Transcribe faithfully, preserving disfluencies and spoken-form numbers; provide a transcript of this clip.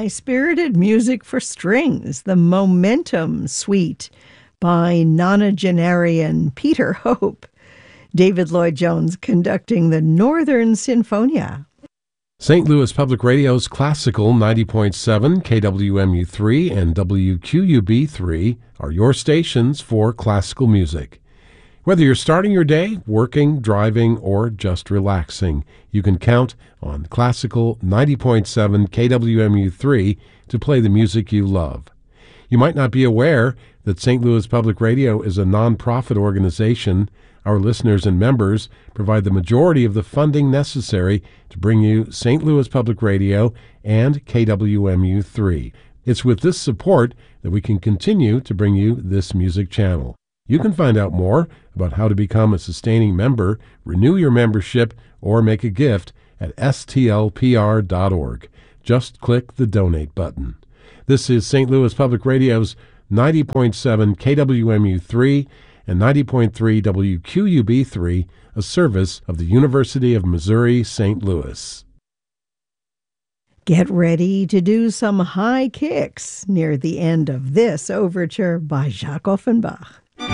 high-spirited music for strings, the Momentum Suite by nonagenarian Peter Hope. David Lloyd Jones conducting the Northern Sinfonia. Saint Louis Public Radio's Classical ninety point seven, K W M U three, and W Q U B three are your stations for classical music. Whether you're starting your day, working, driving, or just relaxing, you can count on Classical ninety point seven, K W M U three to play the music you love. You might not be aware that Saint Louis Public Radio is a nonprofit organization. Our listeners and members provide the majority of the funding necessary to bring you Saint Louis Public Radio and K W M U three. It's with this support that we can continue to bring you this music channel. You can find out more about how to become a sustaining member, renew your membership, or make a gift at S T L P R dot org. Just click the donate button. This is Saint Louis Public Radio's ninety point seven K W M U three and ninety point three W Q U B three, a service of the University of Missouri Saint Louis. Get ready to do some high kicks near the end of this overture by Jacques Offenbach.